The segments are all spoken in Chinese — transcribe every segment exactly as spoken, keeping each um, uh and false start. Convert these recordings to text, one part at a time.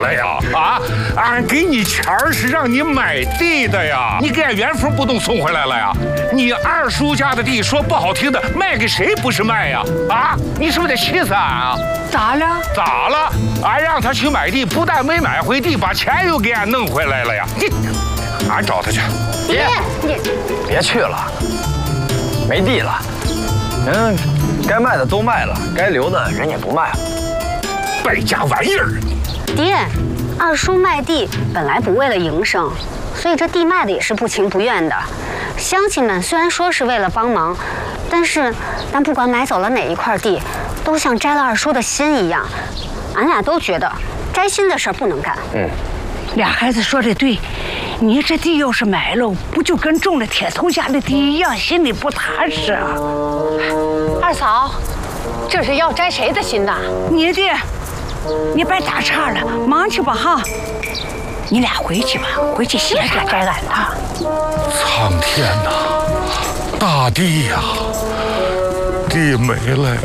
了呀！啊，俺给你钱儿是让你买地的呀，你给俺原封不动送回来了呀！你二叔家的地，说不好听的，卖给谁不是卖呀？啊，你是不是得气死俺啊？ 咋了？ 咋了？俺让他去买地，不但没买回地，把钱又给俺弄回来了呀！你，俺找他去。 爹，你别去了，没地了，人该卖的都卖了，该留的人也不卖了。 败家玩意儿！ 爹，二叔卖地本来不为了营生，所以这地卖的也是不情不愿的。乡亲们虽然说是为了帮忙，但是但不管买走了哪一块地，都像摘了二叔的心一样。俺俩都觉得摘心的事儿不能干。 嗯， 俩孩子说的对，你这地要是买了，不就跟中了铁头家的地一样，心里不踏实啊？ 二嫂，这是要摘谁的心呐？ 你的。你别打岔了，忙去吧哈。你俩回去吧，回去歇着摘俺的。 苍天呐，大地呀，地没了呀，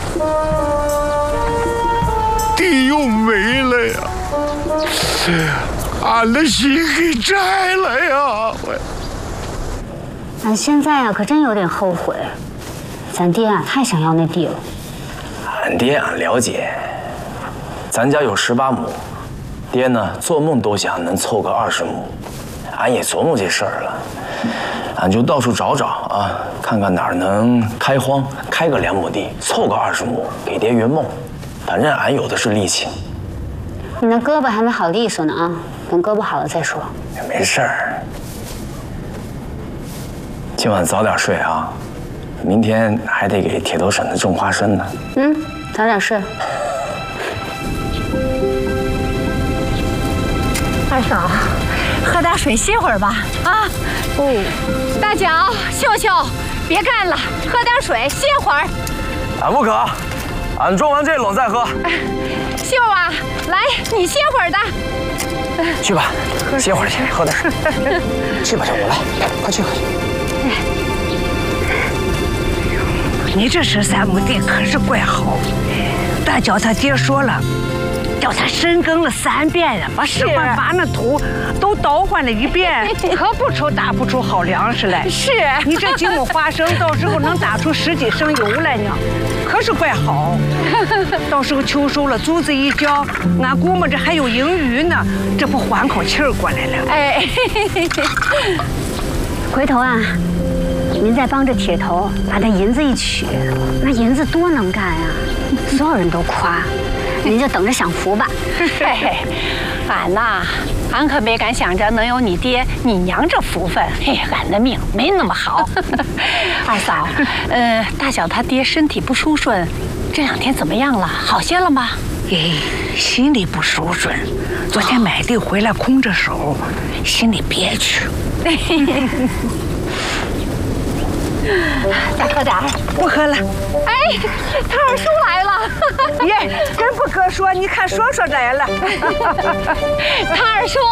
地又没了呀，俺的心给摘了呀！我， 俺现在啊，可真有点后悔，咱爹啊太想要那地了。 俺爹俺了解。咱家有十八亩，爹呢做梦都想能凑个二十亩，俺也琢磨这事儿了，俺就到处找找啊，看看哪儿能开荒，开个两亩地，凑个二十亩，给爹圆梦。反正俺有的是力气。 你那胳膊还没好利索呢啊，等胳膊好了再说。 没事儿，今晚早点睡啊，明天还得给铁头婶子种花生呢。 嗯，早点睡。 二嫂，喝点水歇会儿吧。啊， 哦， 大脚、秀秀，别干了，喝点水歇会儿。 俺不渴，俺种完这垄再喝。 秀啊，来，你歇会儿的。 去吧，歇会儿去，喝点水。去吧，去，我来，快去，快去。 你这十三亩地可是怪好，大脚他爹说了。叫他深耕了三遍呀，把使唤把那土都倒换了一遍，可不愁打不出好粮食来。 是你这几亩花生，到时候能打出十几升油来呢，可是怪好。到时候秋收了，竹子一浇，俺估摸着还有盈余呢，这不缓口气儿过来了。 哎， 回头啊，您再帮着铁头把那银子一取，那银子多能干啊，所有人都夸。您就等着享福吧。 嘿嘿，俺呐，俺可没敢想着能有你爹你娘这福分。嘿，俺的命没那么好。二嫂，呃，大小他爹身体不舒顺，这两天怎么样了？好些了吗？ 哎，心里不舒顺，昨天买地回来空着手，心里憋屈。 再喝点儿， 不喝了。 哎，他二叔来了。 耶，真不可说，你看说说来了。 他二叔，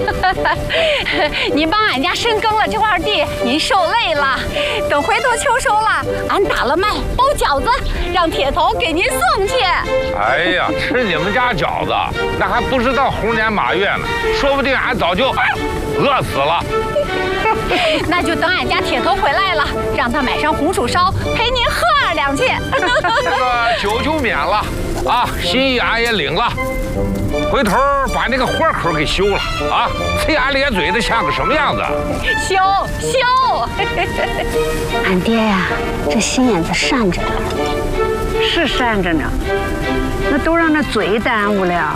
您帮俺家深耕了这块地，您受累了。等回头秋收了，俺打了麦包饺子，让铁头给您送去。 哎呀，吃你们家饺子，那还不知道猴年马月呢，说不定俺早就饿死了。 那就等俺家铁头回来了，让他买上红薯烧，陪您喝二两去。 这个酒就免了啊，心意俺也领了。回头把那个豁口给修了啊，呲牙咧嘴的像个什么样子？ 修修。 俺爹呀，这心眼子善着呢。 是善着呢，那都让那嘴耽误了。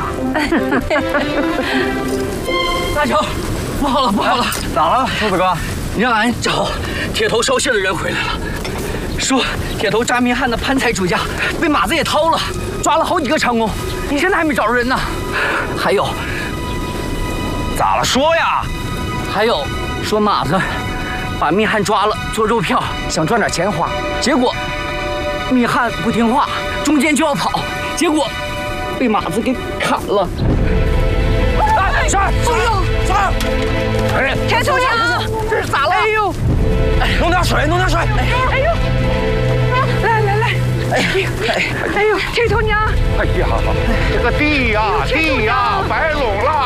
大乔。不好了，不好了！ 咋了，兔子哥？ 你让俺找铁头捎信的人回来了，说铁头扎密汉的潘财主家被马子也掏了，抓了好几个长工，现在还没找着人呢。还有， 咋了？说呀！ 还有说马子把密汉抓了做肉票，想赚点钱花，结果密汉不听话，中间就要跑，结果被马子给砍了。 哎，上！ 哎呦！ 哎， 铁头娘， 这是咋了？哎呦！ 弄点水，弄点水！ 哎呦！ 来来来， 哎， 哎呀， 哎呦，这头娘！ 哎呀，这个地呀地呀，白拢了。